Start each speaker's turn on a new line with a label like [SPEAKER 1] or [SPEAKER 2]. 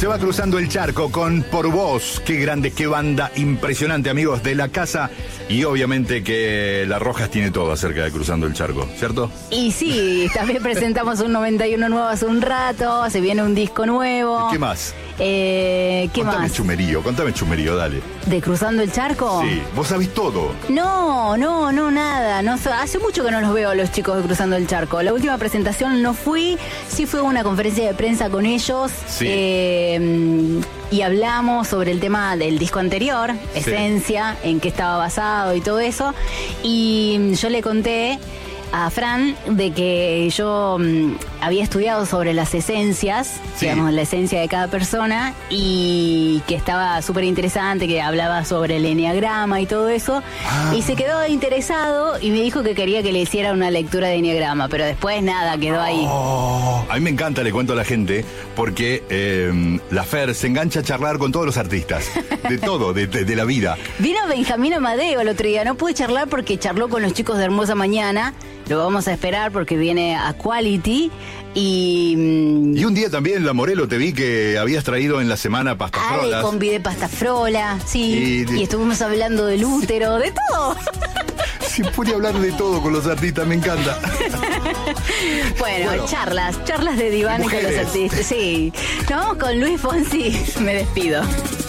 [SPEAKER 1] Se va cruzando el charco con Por Vos. Qué grande, qué banda impresionante, amigos de la casa. Y obviamente que La Rojas tiene todo acerca de Cruzando el Charco, ¿cierto?
[SPEAKER 2] Y sí, también presentamos un 91 nuevo hace un rato. Se viene un disco nuevo.
[SPEAKER 1] ¿Qué más?
[SPEAKER 2] ¿Qué
[SPEAKER 1] contame
[SPEAKER 2] más?
[SPEAKER 1] Contame chumerío, dale.
[SPEAKER 2] ¿De Cruzando el Charco?
[SPEAKER 1] Sí, vos sabés todo.
[SPEAKER 2] No, nada. Hace mucho que no los veo a los chicos de Cruzando el Charco. La última presentación no fui, sí fue una conferencia de prensa con ellos.
[SPEAKER 1] Sí.
[SPEAKER 2] Y hablamos sobre el tema del disco anterior, Esencia, en qué estaba basado y todo eso. Y yo le conté a Fran de que yo había estudiado sobre las esencias, digamos, la esencia de cada persona, y que estaba súper interesante, que hablaba sobre el eneagrama y todo eso, y se quedó interesado y me dijo que quería que le hiciera una lectura de eneagrama, pero después nada, quedó ahí.
[SPEAKER 1] A mí me encanta, le cuento a la gente, porque la Fer se engancha a charlar con todos los artistas, de todo, de la vida.
[SPEAKER 2] Vino Benjamín Amadeo el otro día, no pude charlar porque charló con los chicos de Hermosa Mañana. Lo vamos a esperar porque viene a Quality y
[SPEAKER 1] un día también, La Morelo, te vi que habías traído en la semana pastafrolas.
[SPEAKER 2] le convidé pastafrola, sí, y estuvimos hablando del útero, de todo.
[SPEAKER 1] Se puede hablar de todo con los artistas, me encanta.
[SPEAKER 2] Bueno, charlas de diván con los artistas, sí. Nos vamos con Luis Fonsi, me despido.